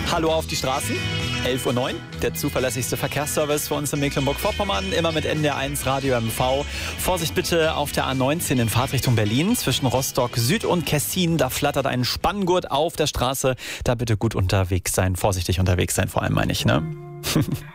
Hallo auf die Straßen. 11:09 Uhr, der zuverlässigste Verkehrsservice für uns in Mecklenburg-Vorpommern, immer mit NDR1 Radio MV. Vorsicht bitte auf der A19 in Fahrtrichtung Berlin zwischen Rostock Süd und Kessin. Da flattert ein Spanngurt auf der Straße. Da bitte gut unterwegs sein, vorsichtig unterwegs sein vor allem, meine ich, ne?